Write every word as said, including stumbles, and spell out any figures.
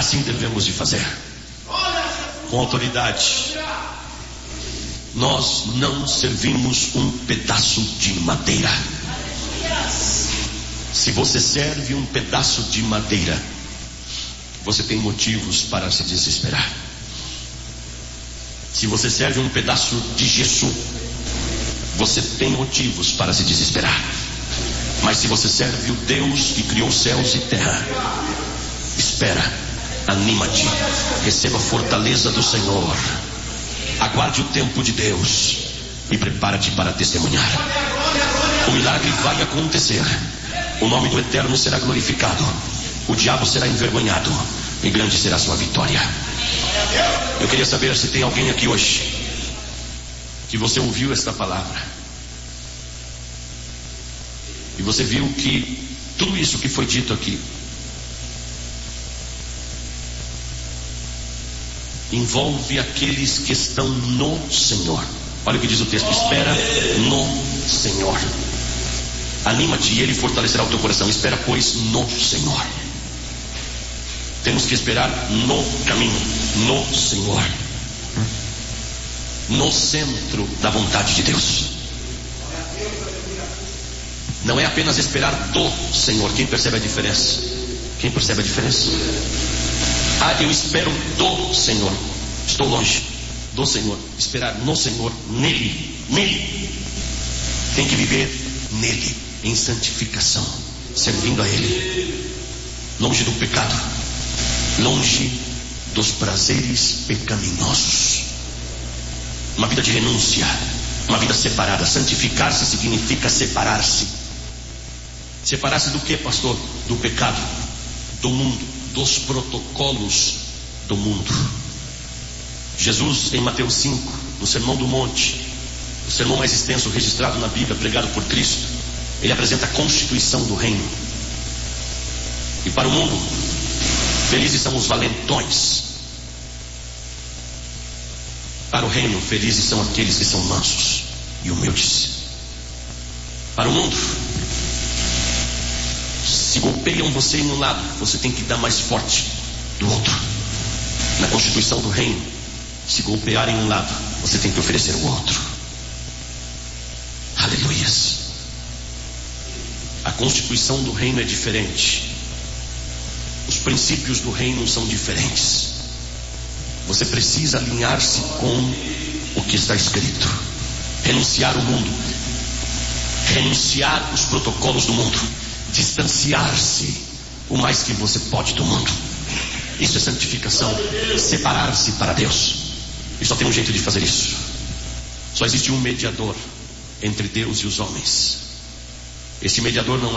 assim devemos de fazer, com autoridade. Nós não servimos um pedaço de madeira. Se você serve um pedaço de madeira, você tem motivos para se desesperar. Se você serve um pedaço de gesso, você tem motivos para se desesperar. Mas se você serve o Deus que criou céus e terra, espera, anima-te, receba a fortaleza do Senhor, aguarde o tempo de Deus e prepara-te para testemunhar. O milagre vai acontecer, o nome do Eterno será glorificado, o diabo será envergonhado e grande será a sua vitória. Eu queria saber se tem alguém aqui hoje que você ouviu esta palavra e você viu que tudo isso que foi dito aqui envolve aqueles que estão no Senhor. Olha o que diz o texto: espera no Senhor. Anima-te e Ele fortalecerá o teu coração. Espera, pois, no Senhor. Temos que esperar no caminho, no Senhor, no centro da vontade de Deus. Não é apenas esperar do Senhor. Quem percebe a diferença? Quem percebe a diferença? Ah, eu espero do Senhor, estou longe do Senhor. Esperar no Senhor, nele, nele. Tem que viver nele, em santificação, servindo a Ele, longe do pecado, longe dos prazeres pecaminosos. Uma vida de renúncia, uma vida separada. Santificar-se significa separar-se. Separar-se do que, pastor? Do pecado, do mundo, dos protocolos do mundo. Jesus, em Mateus cinco, no Sermão do Monte, o sermão mais extenso registrado na Bíblia, pregado por Cristo, ele apresenta a constituição do reino. E para o mundo, felizes são os valentões. Para o reino, felizes são aqueles que são mansos e humildes. Para o mundo, se golpeiam você em um lado, você tem que dar mais forte do outro. Na constituição do reino, se golpearem um lado, você tem que oferecer o outro. Aleluias. A constituição do reino é diferente. Os princípios do reino são diferentes. Você precisa alinhar-se com o que está escrito. Renunciar o mundo, renunciar os protocolos do mundo, distanciar-se o mais que você pode do mundo. Isso é santificação. Separar-se para Deus. E só tem um jeito de fazer isso. Só existe um mediador entre Deus e os homens. Esse mediador não é